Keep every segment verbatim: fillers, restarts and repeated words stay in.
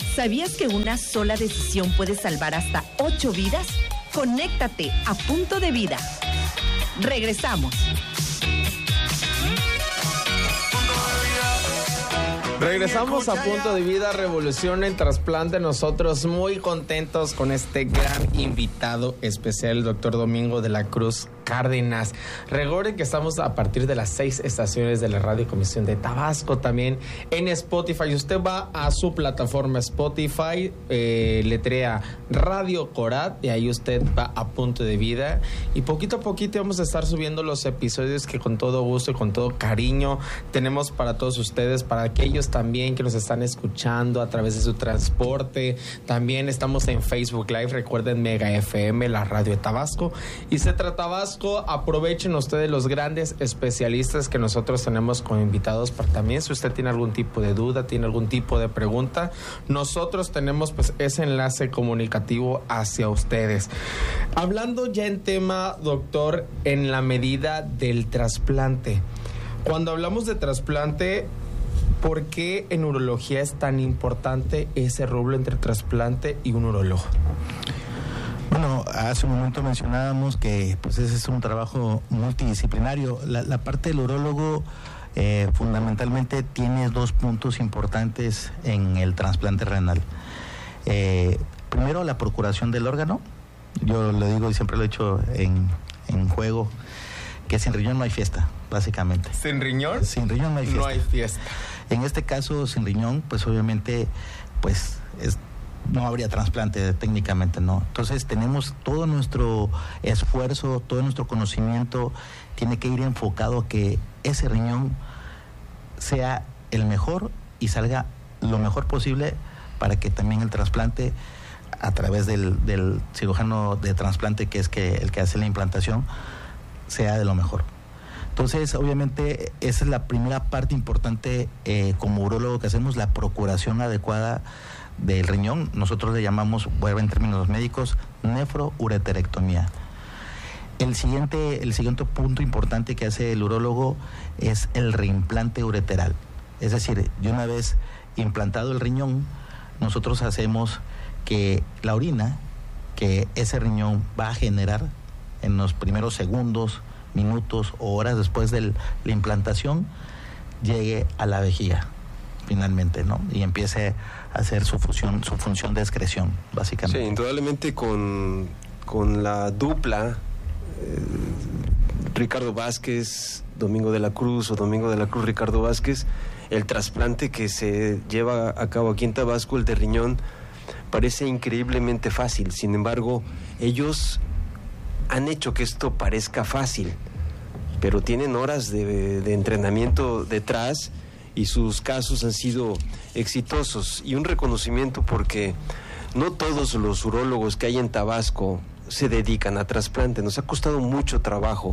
¿Sabías que una sola decisión puede salvar hasta ocho vidas? Conéctate a Punto de Vida. Regresamos. Regresamos a Punto de Vida, Revolución en Trasplante. Nosotros muy contentos con este gran invitado especial, el doctor Domingo de la Cruz Cárdenas. Recuerden que estamos a partir de las seis estaciones de la Radio Comisión de Tabasco, también en Spotify. Usted va a su plataforma Spotify, eh, letrea Radio Corat, y ahí usted va a Punto de Vida. Y poquito a poquito vamos a estar subiendo los episodios que con todo gusto y con todo cariño tenemos para todos ustedes, para aquellos también que nos están escuchando a través de su transporte. También estamos en Facebook Live, recuerden Mega F M, la radio de Tabasco. Y Cetra Tabasco, aprovechen ustedes los grandes especialistas que nosotros tenemos como invitados, para también si usted tiene algún tipo de duda, tiene algún tipo de pregunta, nosotros tenemos pues ese enlace comunicativo hacia ustedes. Hablando ya en tema, doctor, en la medida del trasplante. Cuando hablamos de trasplante, ¿por qué en urología es tan importante ese rubro entre trasplante y un urólogo? Bueno, hace un momento mencionábamos que pues ese es un trabajo multidisciplinario. La, la parte del urólogo eh, fundamentalmente tiene dos puntos importantes en el trasplante renal. Eh, primero, la procuración del órgano. Yo lo digo y siempre lo he hecho en, en juego, que sin riñón no hay fiesta, básicamente. ¿Sin riñón? Sin riñón no hay fiesta. No hay fiesta. En este caso, sin riñón, pues obviamente, pues es, no habría trasplante técnicamente, ¿no? Entonces tenemos todo nuestro esfuerzo, todo nuestro conocimiento tiene que ir enfocado a que ese riñón sea el mejor y salga lo mejor posible para que también el trasplante, a través del, del cirujano de trasplante, que es que el que hace la implantación, sea de lo mejor. Entonces, obviamente, esa es la primera parte importante eh, como urólogo que hacemos, la procuración adecuada del riñón. Nosotros le llamamos, bueno, en términos médicos, nefroureterectomía. El siguiente, el siguiente punto importante que hace el urólogo es el reimplante ureteral. Es decir, de una vez implantado el riñón, nosotros hacemos que la orina que ese riñón va a generar en los primeros segundos, minutos o horas después de la implantación, llegue a la vejiga finalmente, ¿no? Y empiece a hacer su función, su función de excreción, básicamente. Sí, indudablemente con, con la dupla eh, Ricardo Vázquez, Domingo de la Cruz, o Domingo de la Cruz, Ricardo Vázquez, el trasplante que se lleva a cabo aquí en Tabasco, el de riñón, parece increíblemente fácil. Sin embargo, ellos han hecho que esto parezca fácil, pero tienen horas de, de entrenamiento detrás, y sus casos han sido exitosos. Y un reconocimiento, porque no todos los urólogos que hay en Tabasco se dedican a trasplante. Nos ha costado mucho trabajo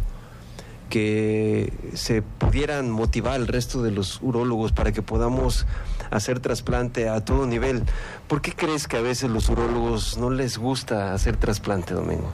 que se pudieran motivar al resto de los urólogos para que podamos hacer trasplante a todo nivel. ¿Por qué crees que a veces los urólogos no les gusta hacer trasplante, Domingo?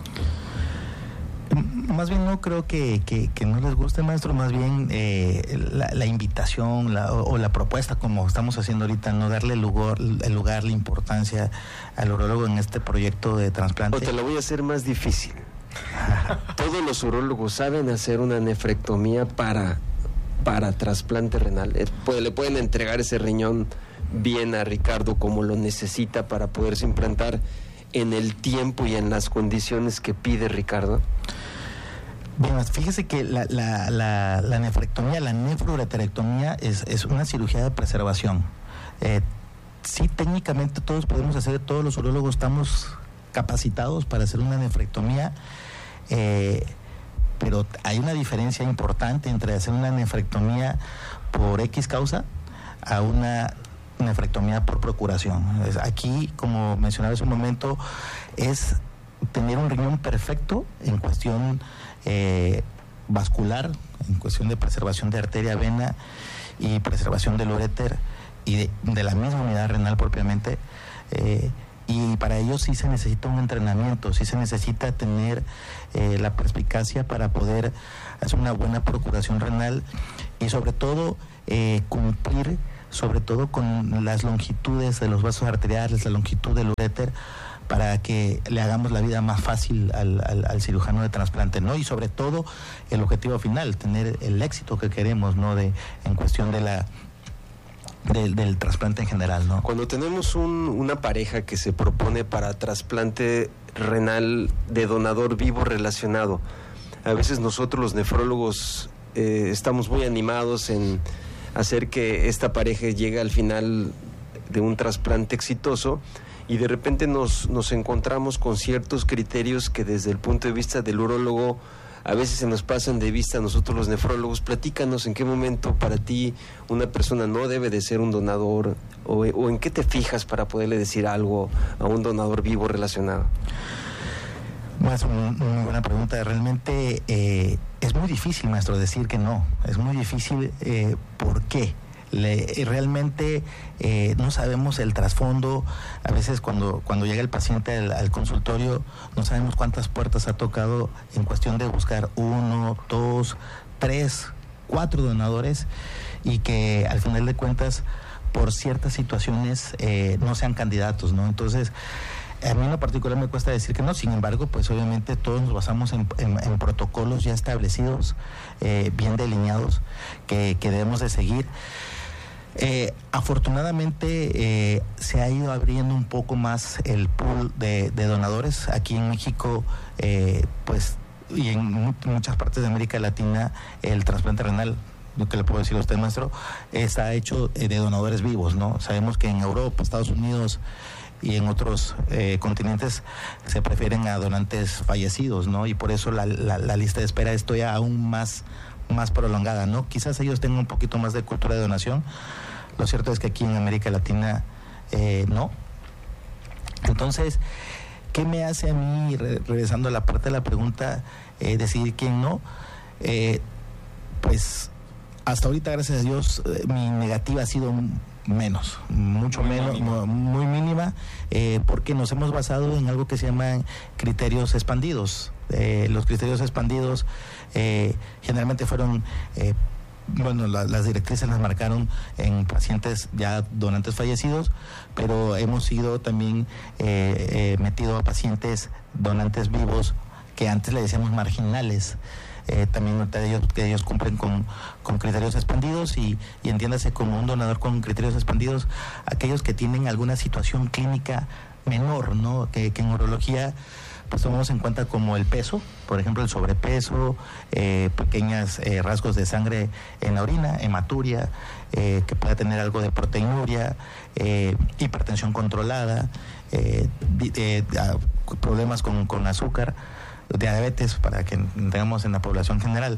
Más bien no creo que, que, que no les guste, maestro, más bien eh, la, la invitación la, o, o la propuesta, como estamos haciendo ahorita, no darle el lugar, el lugar, la importancia al urólogo en este proyecto de trasplante. O te lo voy a hacer más difícil. Todos los urólogos saben hacer una nefrectomía para, para trasplante renal. Eh, puede, le pueden entregar ese riñón bien a Ricardo como lo necesita para poderse implantar en el tiempo y en las condiciones que pide Ricardo. Bien, fíjese que la, la, la, la nefrectomía, la nefroureterectomía es, es una cirugía de preservación. Eh, sí, técnicamente todos podemos hacer, todos los urólogos estamos capacitados para hacer una nefrectomía, eh, pero hay una diferencia importante entre hacer una nefrectomía por X causa a una nefrectomía por procuración. Aquí, como mencionaba hace un momento, es tener un riñón perfecto en cuestión eh, vascular, en cuestión de preservación de arteria, vena y preservación del uréter y de, de la misma unidad renal propiamente. Eh, y para ello sí se necesita un entrenamiento, sí se necesita tener eh, la perspicacia para poder hacer una buena procuración renal y sobre todo eh, cumplir sobre todo con las longitudes de los vasos arteriales, la longitud del uréter, para que le hagamos la vida más fácil al, al, al cirujano de trasplante, ¿no? Y sobre todo el objetivo final, tener el éxito que queremos, ¿no? De, en cuestión de la del, del trasplante en general, ¿no? Cuando tenemos un, una pareja que se propone para trasplante renal de donador vivo relacionado, a veces nosotros los nefrólogos eh, estamos muy animados en hacer que esta pareja llegue al final de un trasplante exitoso, y de repente nos, nos encontramos con ciertos criterios que desde el punto de vista del urólogo a veces se nos pasan de vista a nosotros los nefrólogos. Platícanos en qué momento para ti una persona no debe de ser un donador, o, o en qué te fijas para poderle decir algo a un donador vivo relacionado. Bueno, es una muy buena pregunta. Realmente eh, es muy difícil, maestro, decir que no. Es muy difícil. Eh, ¿Por qué? Le, realmente eh, no sabemos el trasfondo. A veces cuando, cuando llega el paciente al, al consultorio, no sabemos cuántas puertas ha tocado en cuestión de buscar uno, dos, tres, cuatro donadores, y que al final de cuentas, por ciertas situaciones, eh, no sean candidatos, ¿no? Entonces, a mí en lo particular me cuesta decir que no. Sin embargo, pues obviamente todos nos basamos en, en, en protocolos ya establecidos, eh, bien delineados, que, que debemos de seguir. Eh, afortunadamente eh, se ha ido abriendo un poco más el pool de, de donadores. Aquí en México, eh, pues, y en mu- muchas partes de América Latina, el trasplante renal, lo que le puedo decir a usted, maestro, está hecho eh, de donadores vivos, ¿no? Sabemos que en Europa, Estados Unidos y en otros eh, continentes se prefieren a donantes fallecidos, ¿no? Y por eso la, la, la lista de espera es todavía aún más, más prolongada, ¿no? Quizás ellos tengan un poquito más de cultura de donación. Lo cierto es que aquí en América Latina eh, no. Entonces, ¿qué me hace a mí, re- regresando a la parte de la pregunta, eh, decidir quién no? Eh, pues hasta ahorita, gracias a Dios, eh, mi negativa ha sido menos, mucho Muy menos, mínima. mu- muy mínima, eh, porque nos hemos basado en algo que se llaman criterios expandidos. Eh, los criterios expandidos eh, generalmente fueron, eh, bueno, la, las directrices las marcaron en pacientes ya donantes fallecidos, pero hemos ido también eh, eh, metido a pacientes donantes vivos que antes le decíamos marginales. Eh, también ellos, que ellos cumplen con, con criterios expandidos, y, y entiéndase como un donador con criterios expandidos aquellos que tienen alguna situación clínica menor, ¿no? Que, que en urología pues tomamos en cuenta como el peso, por ejemplo el sobrepeso, eh, pequeños eh, rasgos de sangre en la orina, hematuria, eh, que pueda tener algo de proteinuria, eh, hipertensión controlada, eh, di, eh, a, problemas con, con azúcar, diabetes, para que tengamos en la población general.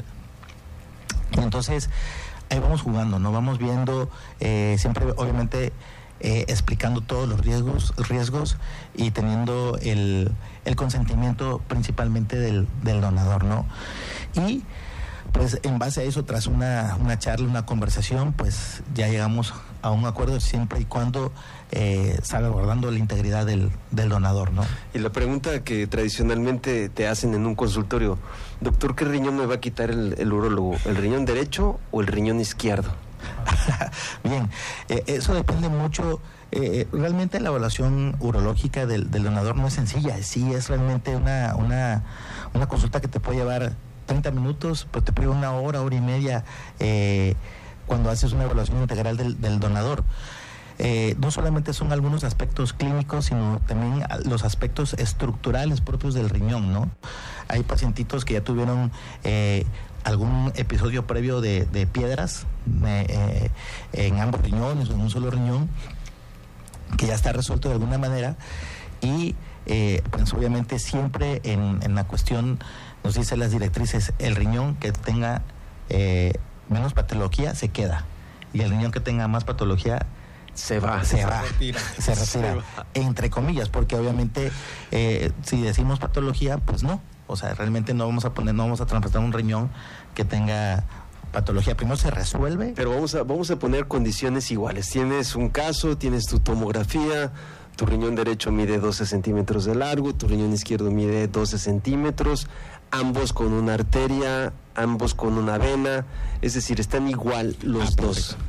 Y entonces ahí vamos jugando, ¿no? Vamos viendo, eh, siempre obviamente eh, explicando todos los riesgos, riesgos y teniendo el, el consentimiento principalmente del, del donador, ¿no? Y pues en base a eso, tras una, una charla, una conversación, pues ya llegamos a un acuerdo, siempre y cuando eh, salvaguardando la integridad del, del donador, ¿no? Y la pregunta que tradicionalmente te hacen en un consultorio: doctor, ¿qué riñón me va a quitar el, el urólogo? ¿El riñón derecho o el riñón izquierdo? Bien, eh, eso depende mucho. Eh, realmente la evaluación urológica del, del donador no es sencilla. Sí, es realmente una, una, una consulta que te puede llevar treinta minutos, pero te puede llevar una hora, hora y media eh, cuando haces una evaluación integral del, del donador. Eh, no solamente son algunos aspectos clínicos, sino también los aspectos estructurales propios del riñón, ¿no? Hay pacientitos que ya tuvieron eh, algún episodio previo de, de piedras eh, eh, en ambos riñones o en un solo riñón, que ya está resuelto de alguna manera, y eh, pues obviamente siempre en, en la cuestión, nos dice las directrices, el riñón que tenga eh, menos patología se queda, y el riñón que tenga más patología Se va. se, Se va, retira. se retira, Se va. entre comillas, porque obviamente eh, si decimos patología, pues no, o sea, realmente no vamos a poner, no vamos a trasplantar un riñón que tenga patología. Primero se resuelve. Pero vamos a, vamos a poner condiciones iguales. Tienes un caso, tienes tu tomografía, tu riñón derecho mide doce centímetros de largo, tu riñón izquierdo mide doce centímetros, ambos con una arteria, ambos con una vena, es decir, están igual los Ah, dos.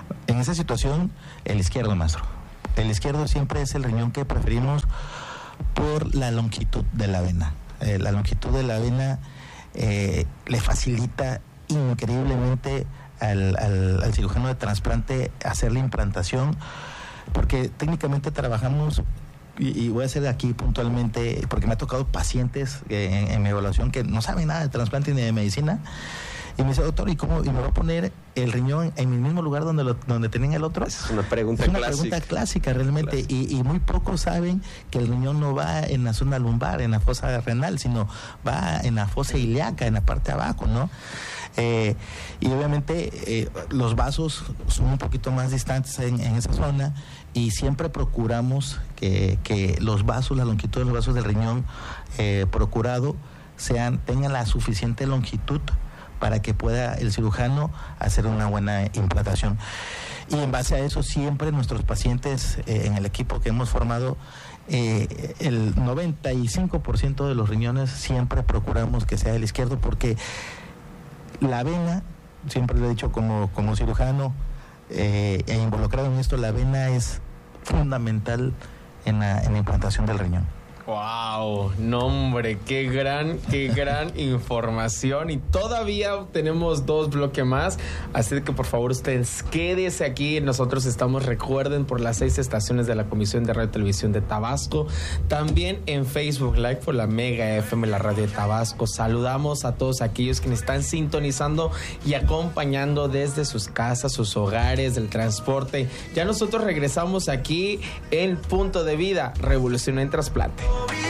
En esa situación, el izquierdo, maestro. El izquierdo siempre es el riñón que preferimos por la longitud de la vena. Eh, la longitud de la vena eh, le facilita increíblemente al, al, al cirujano de trasplante hacer la implantación, porque técnicamente trabajamos, y, y voy a hacer aquí puntualmente, porque me ha tocado pacientes eh, en, en mi evaluación que no saben nada de trasplante ni de medicina, y me dice, doctor, ¿y cómo? ¿Y me va a poner el riñón en el mismo lugar donde lo, donde tenían el otro? Es una pregunta es una clásica. pregunta clásica realmente, clásica. Y, y muy pocos saben que el riñón no va en la zona lumbar, en la fosa renal, sino va en la fosa ilíaca, en la parte de abajo, ¿no? Eh, y obviamente eh, los vasos son un poquito más distantes en, en esa zona, y siempre procuramos que, que los vasos, la longitud de los vasos del riñón eh, procurado sean, tengan la suficiente longitud para que pueda el cirujano hacer una buena implantación. Y en base a eso siempre nuestros pacientes eh, en el equipo que hemos formado, eh, el noventa y cinco por ciento de los riñones siempre procuramos que sea el izquierdo, porque la vena, siempre lo he dicho como, como cirujano eh, e involucrado en esto, la vena es fundamental en la, en la implantación del riñón. Wow, no hombre, qué gran, qué gran información, y todavía tenemos dos bloques más, así que por favor ustedes quédense aquí. Nosotros estamos, recuerden, por las seis estaciones de la Comisión de Radio y Televisión de Tabasco, también en Facebook Live por la Mega F M, la radio de Tabasco. Saludamos a todos aquellos que nos están sintonizando y acompañando desde sus casas, sus hogares, del transporte. Ya nosotros regresamos aquí en Punto de Vida, Revolución en Trasplante.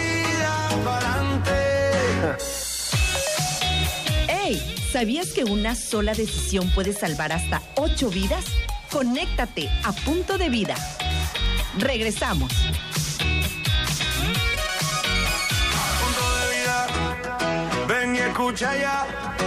¡Ey! ¿Sabías que una sola decisión puede salvar hasta ocho vidas? Conéctate a Punto de Vida. Regresamos. Punto de Vida. Ven y escucha ya.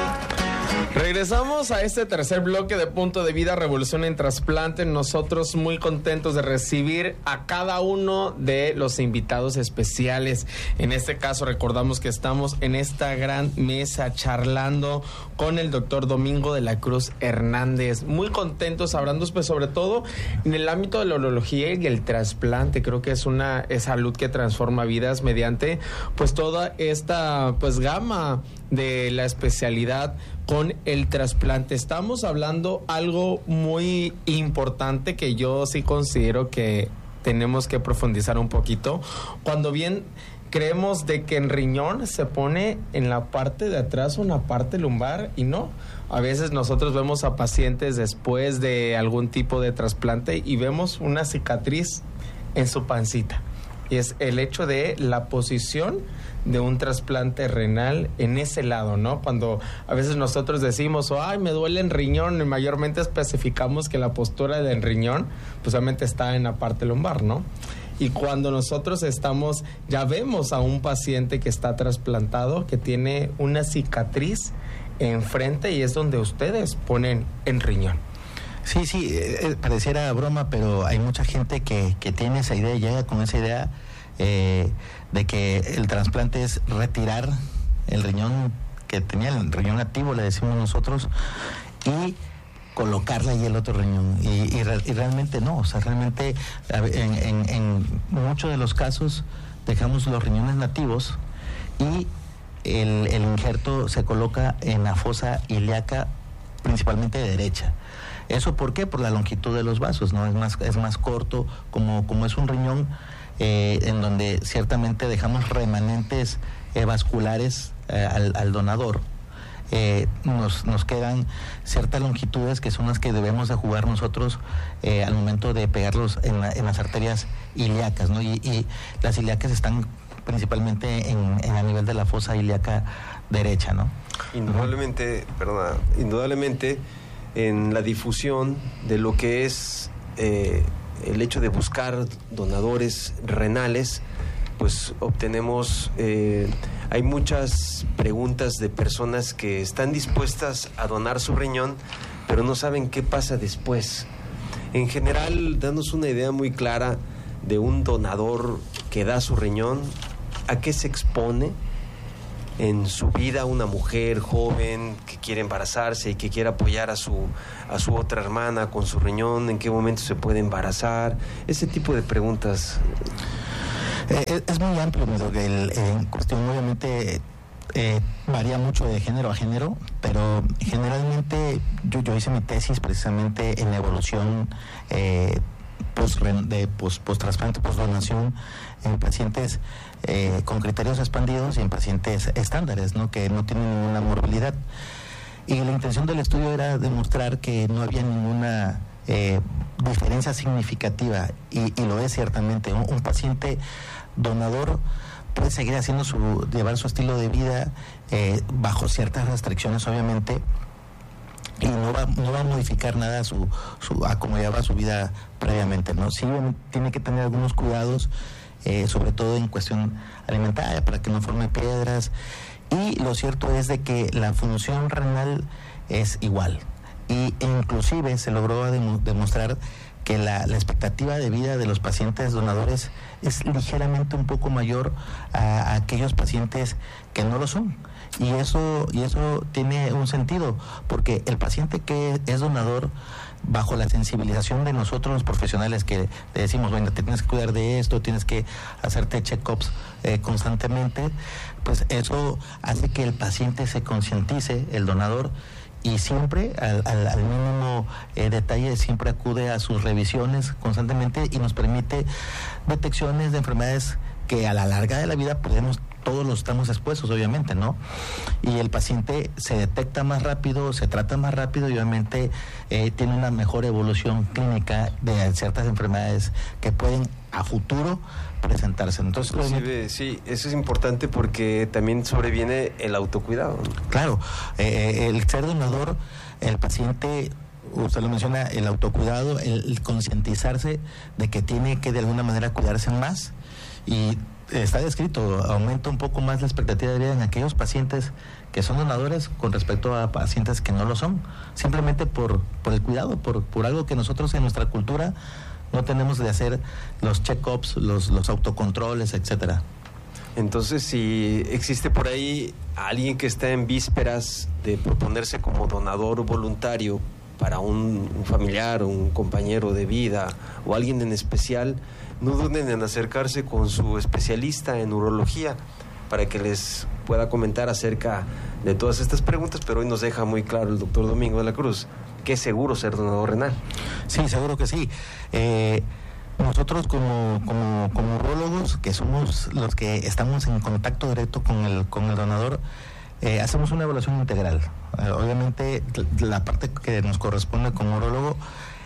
Regresamos a este tercer bloque de Punto de Vida, Revolución en Trasplante. Nosotros muy contentos de recibir a cada uno de los invitados especiales. En este caso recordamos que estamos en esta gran mesa charlando con el doctor Domingo de la Cruz Hernández. Muy contentos hablando, pues, sobre todo en el ámbito de la urología y el trasplante. Creo que es una es salud que transforma vidas mediante pues toda esta pues gama de la especialidad con el trasplante. Estamos hablando algo muy importante que yo sí considero que tenemos que profundizar un poquito. Cuando bien creemos de que el riñón se pone en la parte de atrás o en la parte lumbar, y no. A veces nosotros vemos a pacientes después de algún tipo de trasplante y vemos una cicatriz en su pancita. Y es el hecho de la posición de un trasplante renal en ese lado, ¿no? Cuando a veces nosotros decimos, oh, ay, me duele el riñón, y mayormente especificamos que la postura del riñón, pues obviamente está en la parte lumbar, ¿no? Y cuando nosotros estamos, ya vemos a un paciente que está trasplantado, que tiene una cicatriz enfrente, y es donde ustedes ponen el riñón. Sí, sí, eh, pareciera broma, pero hay mucha gente que, que tiene esa idea, llega con esa idea eh, de que el trasplante es retirar el riñón que tenía, el riñón activo, le decimos nosotros, y colocarle ahí el otro riñón. Y, y, y realmente no, o sea, realmente en, en, en muchos de los casos dejamos los riñones nativos y el, el injerto se coloca en la fosa ilíaca, principalmente derecha. ¿Eso por qué? Por la longitud de los vasos, ¿no? Es más, es más corto, como, como es un riñón eh, en donde ciertamente dejamos remanentes eh, vasculares eh, al, al donador. Eh, nos, nos quedan ciertas longitudes que son las que debemos de jugar nosotros eh, al momento de pegarlos en, la, en las arterias ilíacas, ¿no? Y, y las ilíacas están principalmente en, en a nivel de la fosa ilíaca derecha, ¿no? Indudablemente, perdona, indudablemente en la difusión de lo que es eh, el hecho de buscar donadores renales, pues obtenemos, eh, hay muchas preguntas de personas que están dispuestas a donar su riñón, pero no saben qué pasa después. En general, danos una idea muy clara de un donador que da su riñón, a qué se expone en su vida, una mujer joven que quiere embarazarse y que quiere apoyar a su, a su otra hermana con su riñón? ¿En qué momento se puede embarazar? Ese tipo de preguntas. Eh, es muy amplio, el, en cuestión obviamente eh, varía mucho de género a género, pero generalmente yo, yo hice mi tesis precisamente en la evolución eh, post, de post, post-trasplante, post-donación en pacientes eh, con criterios expandidos y en pacientes estándares, ¿no? Que no tienen ninguna morbilidad. Y la intención del estudio era demostrar que no había ninguna eh, diferencia significativa, y, y lo es ciertamente. Un, un paciente donador puede seguir haciendo su, llevar su estilo de vida eh, bajo ciertas restricciones, obviamente, y no va, no va a modificar nada su, su, a como llevaba su vida previamente, ¿no? Sí tiene que tener algunos cuidados, eh, sobre todo en cuestión alimentaria, para que no forme piedras, y lo cierto es de que la función renal es igual, y inclusive se logró dem- demostrar que la, la expectativa de vida de los pacientes donadores es ligeramente un poco mayor a, a aquellos pacientes que no lo son. Y eso, y eso tiene un sentido, porque el paciente que es donador, bajo la sensibilización de nosotros los profesionales, que le decimos, bueno, te tienes que cuidar de esto, tienes que hacerte check-ups eh, constantemente, pues eso hace que el paciente se concientice, el donador, y siempre al, al, al mínimo eh, detalle siempre acude a sus revisiones constantemente, y nos permite detecciones de enfermedades que a la larga de la vida podemos, todos los estamos expuestos, obviamente, ¿no? Y el paciente se detecta más rápido, se trata más rápido, y obviamente eh, tiene una mejor evolución clínica de ciertas enfermedades que pueden a futuro presentarse. Entonces, inclusive, sí, eso es importante porque también sobreviene el autocuidado. Claro, eh, el ser donador, el paciente, usted lo menciona, el autocuidado, el, el concientizarse de que tiene que de alguna manera cuidarse más, y está descrito, aumenta un poco más la expectativa de vida en aquellos pacientes que son donadores con respecto a pacientes que no lo son, simplemente por, por el cuidado, por, por algo que nosotros en nuestra cultura no tenemos de hacer, los check-ups, los, los autocontroles, etcétera. Entonces, si existe por ahí alguien que está en vísperas de proponerse como donador voluntario para un, un familiar, un compañero de vida o alguien en especial, no duden en acercarse con su especialista en urología para que les pueda comentar acerca de todas estas preguntas, pero hoy nos deja muy claro el doctor Domingo de la Cruz que es seguro ser donador renal. Sí, seguro que sí. Eh, nosotros como, como, como urólogos, que somos los que estamos en contacto directo con el, con el donador, eh, hacemos una evaluación integral. Eh, obviamente la parte que nos corresponde como urólogo,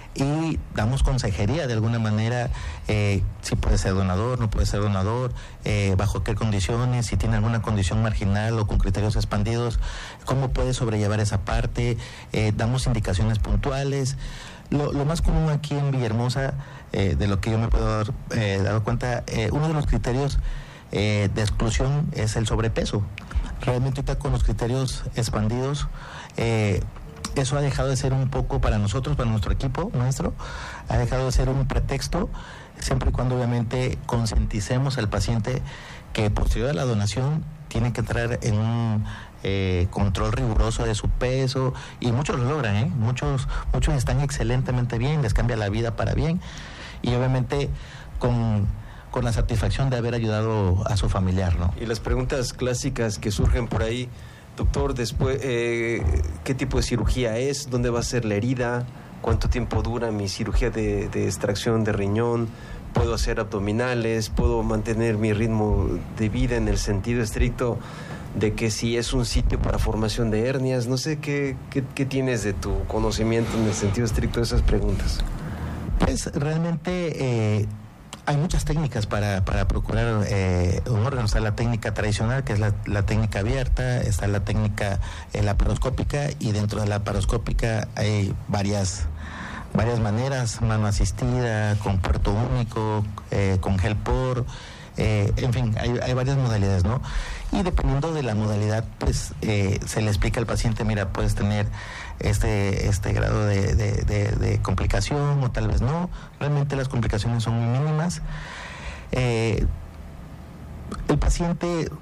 y damos consejería de alguna manera, eh, si puede ser donador, no puede ser donador, eh, bajo qué condiciones, si tiene alguna condición marginal o con criterios expandidos, cómo puede sobrellevar esa parte, eh, damos indicaciones puntuales. Lo, lo más común aquí en Villahermosa, eh, de lo que yo me puedo dar eh, dado cuenta, eh, uno de los criterios eh, de exclusión es el sobrepeso. Realmente ahorita con los criterios expandidos, eh, eso ha dejado de ser un poco para nosotros, para nuestro equipo nuestro, ha dejado de ser un pretexto, siempre y cuando obviamente concienticemos al paciente que posterior a la donación tiene que entrar en un eh, control riguroso de su peso, y muchos lo logran, ¿eh? muchos, muchos están excelentemente bien, les cambia la vida para bien, y obviamente con, con la satisfacción de haber ayudado a su familiar, ¿no? Y las preguntas clásicas que surgen por ahí, doctor, después, eh, ¿qué tipo de cirugía es? ¿Dónde va a ser la herida? ¿Cuánto tiempo dura mi cirugía de, de extracción de riñón? ¿Puedo hacer abdominales? ¿Puedo mantener mi ritmo de vida en el sentido estricto de que si es un sitio para formación de hernias? No sé, ¿qué, qué, qué tienes de tu conocimiento en el sentido estricto de esas preguntas? Pues realmente... Eh... Hay muchas técnicas para, para procurar eh, un órgano. Está la técnica tradicional, que es la, la técnica abierta, está la técnica eh, laparoscópica, y dentro de la laparoscópica hay varias, varias maneras: mano asistida, con puerto único, eh, con gel por, eh, en fin, hay, hay varias modalidades, ¿no? Y dependiendo de la modalidad, pues eh, se le explica al paciente, mira, puedes tener este este grado de, de, de, de complicación, o tal vez no. Realmente las complicaciones son muy mínimas. Eh, el paciente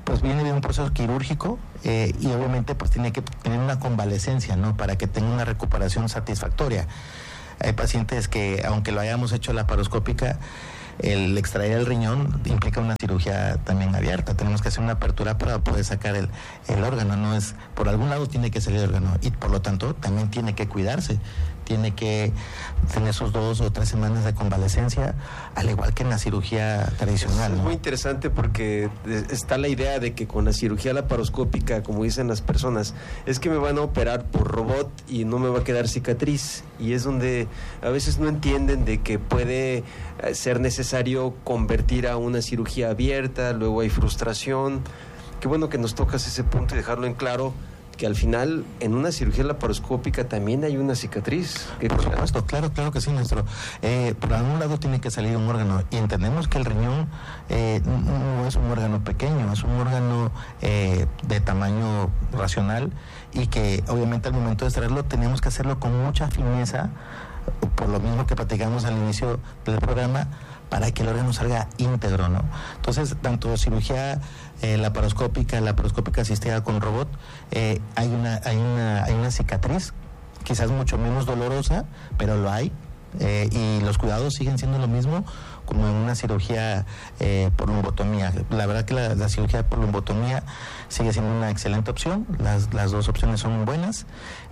pues viene de un proceso quirúrgico eh, y obviamente pues tiene que tener una convalecencia, ¿no? Para que tenga una recuperación satisfactoria. Hay pacientes que, aunque lo hayamos hecho laparoscópica, el extraer el riñón implica una cirugía también abierta. Tenemos que hacer una apertura para poder sacar el, el órgano. No es, por algún lado tiene que salir el órgano y por lo tanto también tiene que cuidarse. Tiene que tener sus dos o tres semanas de convalecencia, al igual que en la cirugía tradicional, ¿no? Es muy interesante porque está la idea de que con la cirugía laparoscópica, como dicen las personas, es que me van a operar por robot y no me va a quedar cicatriz. Y es donde a veces no entienden de que puede ser necesario convertir a una cirugía abierta, luego hay frustración. Qué bueno que nos tocas ese punto y dejarlo en claro, que al final en una cirugía laparoscópica también hay una cicatriz. Por supuesto, claro, claro que sí, maestro. Eh, por algún lado tiene que salir un órgano y entendemos que el riñón eh, no es un órgano pequeño, es un órgano eh, de tamaño racional y que obviamente al momento de extraerlo tenemos que hacerlo con mucha fineza, por lo mismo que platicamos al inicio del programa, para que el órgano salga íntegro, ¿no? Entonces, tanto cirugía eh, laparoscópica, laparoscópica asistida con robot, eh, hay una, hay una, hay una cicatriz, quizás mucho menos dolorosa, pero lo hay, eh, y los cuidados siguen siendo lo mismo como en una cirugía eh, por lumbotomía. La verdad que la, la cirugía por lumbotomía sigue siendo una excelente opción, las, las dos opciones son buenas,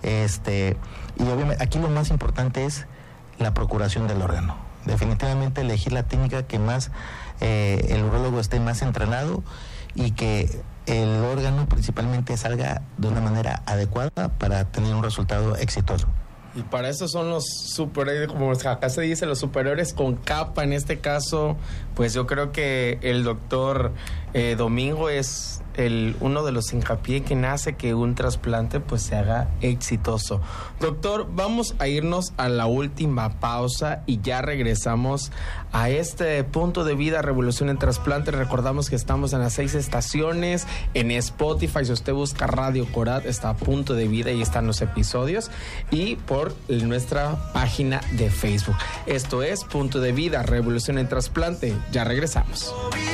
este, y obviamente aquí lo más importante es la procuración del órgano. Definitivamente elegir la técnica que más eh, el urólogo esté más entrenado y que el órgano principalmente salga de una manera adecuada para tener un resultado exitoso. Y para eso son los superiores, como acá se dice, los superiores con capa. En este caso, pues yo creo que el doctor eh, Domingo es el uno de los hincapié que hace que un trasplante pues se haga exitoso. Doctor, vamos a irnos a la última pausa y ya regresamos a este punto de vida, Revolución en Trasplante. Recordamos que estamos en las seis estaciones, en Spotify, si usted busca Radio Corat, está a Punto de Vida y están los episodios, y por nuestra página de Facebook. Esto es Punto de Vida, Revolución en Trasplante. Ya regresamos.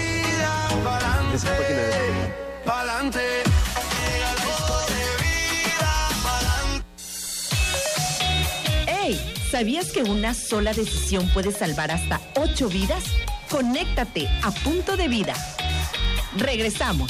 Esa página de... Pa'lante. ¡Hey! ¿Sabías que una sola decisión puede salvar hasta ocho vidas? Conéctate a Punto de Vida. Regresamos.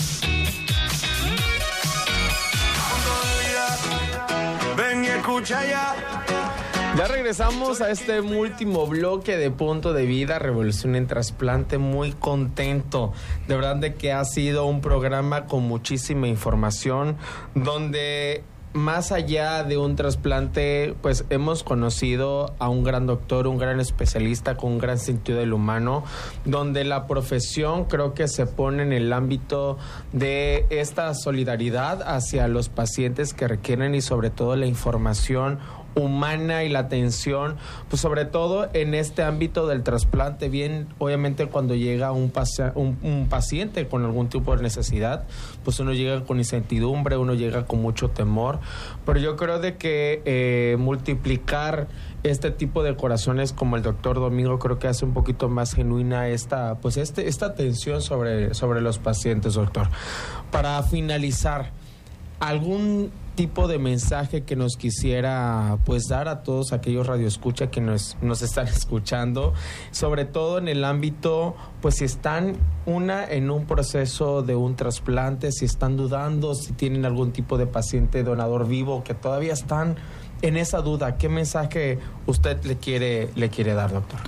Punto de vida. Ven y escucha ya. Ya regresamos a este último bloque de Punto de Vida, Revolución en Trasplante. Muy contento, de verdad, de que ha sido un programa con muchísima información, donde más allá de un trasplante, pues hemos conocido a un gran doctor, un gran especialista con un gran sentido del humano, donde la profesión creo que se pone en el ámbito de esta solidaridad hacia los pacientes que requieren, y sobre todo la información humana y la atención, pues sobre todo en este ámbito del trasplante. Bien, obviamente cuando llega un, paci- un, un paciente con algún tipo de necesidad, pues uno llega con incertidumbre, uno llega con mucho temor, pero yo creo de que eh, multiplicar este tipo de corazones como el doctor Domingo creo que hace un poquito más genuina esta, pues este, esta atención sobre, sobre los pacientes, doctor. Para finalizar, ¿algún tipo de mensaje que nos quisiera pues dar a todos aquellos radioescuchas que nos, nos están escuchando, sobre todo en el ámbito, pues si están una en un proceso de un trasplante, si están dudando, si tienen algún tipo de paciente donador vivo, que todavía están en esa duda? ¿Qué mensaje usted le quiere, le quiere dar, doctor?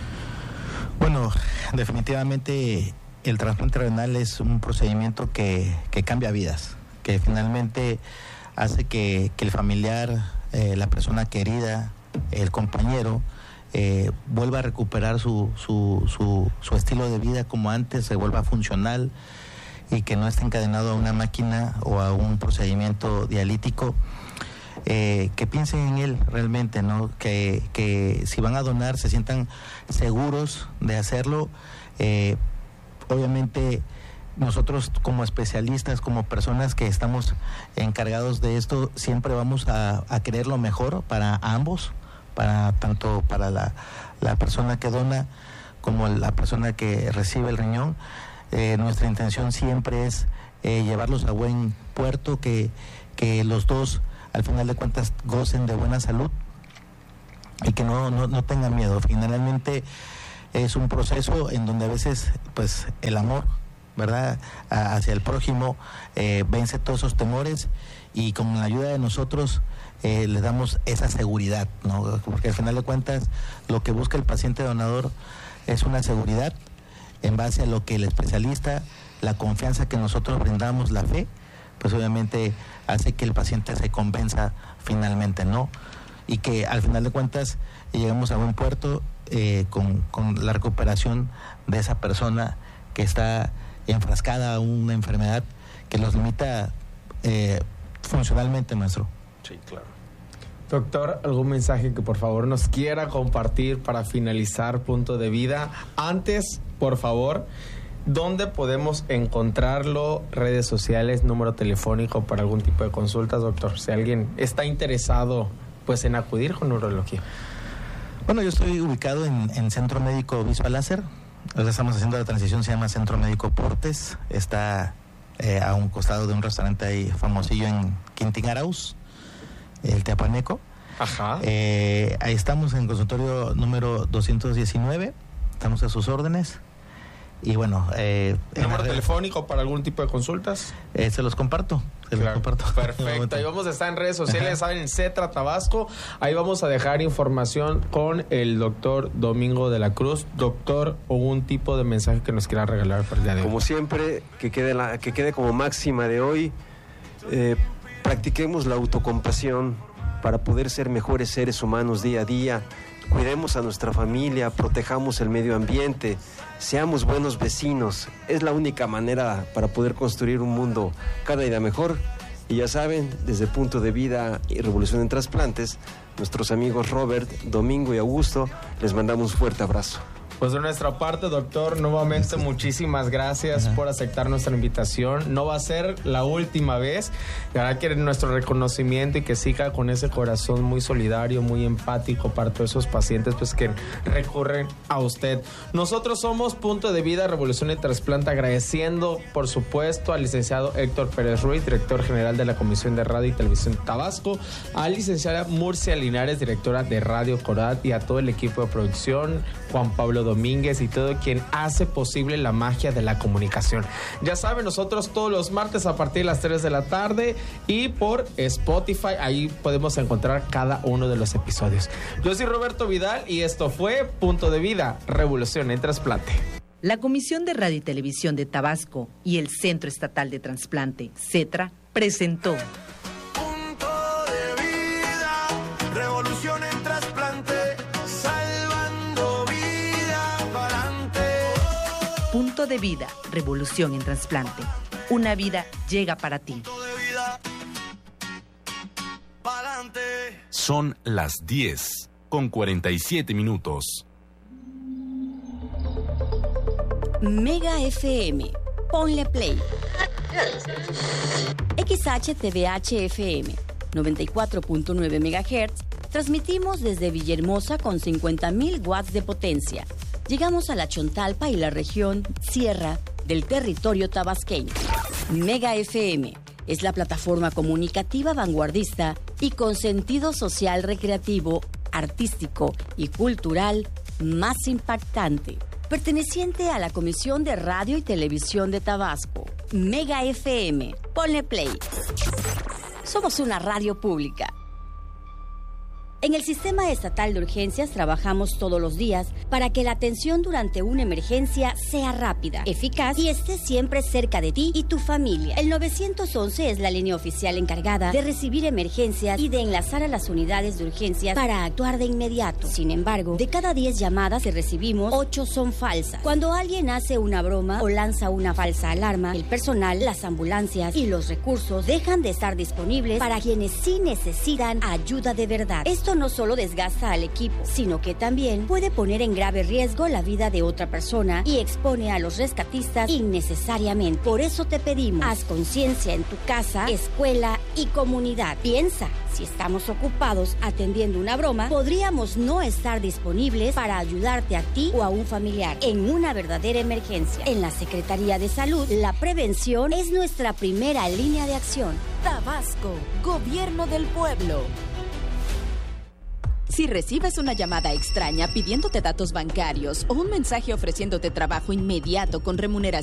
Bueno, definitivamente el trasplante renal es un procedimiento que, que cambia vidas, que finalmente hace que, que el familiar, eh, la persona querida, el compañero, eh, vuelva a recuperar su, su, su, su estilo de vida como antes, se vuelva funcional y que no esté encadenado a una máquina o a un procedimiento dialítico. Eh, que piensen en él realmente, ¿no? Que, que si van a donar se sientan seguros de hacerlo. Eh, obviamente nosotros como especialistas, como personas que estamos encargados de esto, siempre vamos a, a querer lo mejor para ambos, para tanto para la, la persona que dona como la persona que recibe el riñón. Eh, nuestra intención siempre es eh, llevarlos a buen puerto, que, que los dos al final de cuentas gocen de buena salud y que no, no, no tengan miedo. Finalmente es un proceso en donde a veces pues el amor, ¿verdad?, a, hacia el prójimo eh, vence todos esos temores, y con la ayuda de nosotros eh, les damos esa seguridad, ¿no? Porque al final de cuentas lo que busca el paciente donador es una seguridad en base a lo que el especialista, la confianza que nosotros brindamos, la fe, pues obviamente hace que el paciente se convenza finalmente, ¿no? Y que al final de cuentas lleguemos a buen puerto eh, con, con la recuperación de esa persona que está enfrascada a una enfermedad que los limita eh, funcionalmente, maestro. Sí, claro. Doctor, ¿algún mensaje que por favor nos quiera compartir para finalizar Punto de Vida? Antes, por favor, ¿dónde podemos encontrarlo? Redes sociales, número telefónico para algún tipo de consultas, doctor. Si alguien está interesado pues en acudir con neurología. Bueno, yo estoy ubicado en, en Centro Médico Visual Láser. Ahora estamos haciendo la transición, se llama Centro Médico Portes. Está eh, a un costado de un restaurante ahí famosillo en Quintín Arauz, el Teapaneco. Ajá. Eh, ahí estamos en el consultorio número doscientos diecinueve. Estamos a sus órdenes. Y bueno, eh, ¿número telefónico para algún tipo de consultas? Eh, se los comparto. Se Claro, los comparto. perfecto. Ahí vamos a estar en redes sociales, Ajá. saben, en Cetra Tabasco. Ahí vamos a dejar información con el doctor Domingo de la Cruz. Doctor, ¿algún tipo de mensaje que nos quiera regalar para el día de hoy? Como siempre, que quede, la, que quede como máxima de hoy, eh, practiquemos la autocompasión para poder ser mejores seres humanos día a día. Cuidemos a nuestra familia, protejamos el medio ambiente, seamos buenos vecinos. Es la única manera para poder construir un mundo cada día mejor. Y ya saben, desde Punto de Vida y Revolución en Trasplantes, nuestros amigos Robert, Domingo y Augusto, les mandamos un fuerte abrazo. Pues de nuestra parte, doctor, nuevamente muchísimas gracias Ajá. por aceptar nuestra invitación. No va a ser la última vez. La verdad que nuestro reconocimiento y que siga con ese corazón muy solidario, muy empático para todos esos pacientes pues que recurren a usted. Nosotros somos Punto de Vida, Revolución en Trasplante, agradeciendo, por supuesto, al licenciado Héctor Pérez Ruiz, director general de la Comisión de Radio y Televisión Tabasco, a la licenciada Murcia Linares, directora de Radio Corat, y a todo el equipo de producción, Juan Pablo Domínguez y todo quien hace posible la magia de la comunicación. Ya saben, nosotros todos los martes a partir de las tres de la tarde y por Spotify, ahí podemos encontrar cada uno de los episodios. Yo soy Roberto Vidal y esto fue Punto de Vida, Revolución en Trasplante. La Comisión de Radio y Televisión de Tabasco y el Centro Estatal de Trasplante, CETRA, presentó Punto de Vida, Revolución en Trasplante. Punto de Vida, Revolución en Trasplante. Una vida llega para ti. Son las diez con cuarenta y siete minutos. Mega F M. Ponle play. X H T V H F M. noventa y cuatro punto nueve megahertz. Transmitimos desde Villahermosa con cincuenta mil watts de potencia. Llegamos a la Chontalpa y la región Sierra del territorio tabasqueño. Mega F M es la plataforma comunicativa vanguardista y con sentido social, recreativo, artístico y cultural más impactante. Perteneciente a la Comisión de Radio y Televisión de Tabasco. Mega F M. Ponle play. Somos una radio pública. En el Sistema Estatal de Urgencias trabajamos todos los días para que la atención durante una emergencia sea rápida, eficaz y esté siempre cerca de ti y tu familia. El nueve once es la línea oficial encargada de recibir emergencias y de enlazar a las unidades de urgencias para actuar de inmediato. Sin embargo, de cada diez llamadas que recibimos, ocho son falsas. Cuando alguien hace una broma o lanza una falsa alarma, el personal, las ambulancias y los recursos dejan de estar disponibles para quienes sí necesitan ayuda de verdad. Esto Esto no solo desgasta al equipo, sino que también puede poner en grave riesgo la vida de otra persona y expone a los rescatistas innecesariamente. Por eso te pedimos, haz conciencia en tu casa, escuela y comunidad. Piensa, si estamos ocupados atendiendo una broma, podríamos no estar disponibles para ayudarte a ti o a un familiar en una verdadera emergencia. En la Secretaría de Salud, la prevención es nuestra primera línea de acción. Tabasco, Gobierno del Pueblo. Si recibes una llamada extraña pidiéndote datos bancarios o un mensaje ofreciéndote trabajo inmediato con remuneración